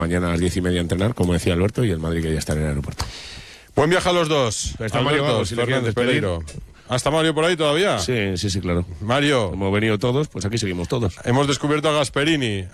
Mañana a las 10:30 a entrenar, como decía Alberto, y el Madrid que ya está en el aeropuerto. Buen viaje a los dos. Está Mario Gago, si le quieren Fernández despedir. Pereiro. ¿Hasta Mario por ahí todavía? Sí, claro. Mario, Como hemos venido todos, pues aquí seguimos todos. hemos descubierto a Gasperini.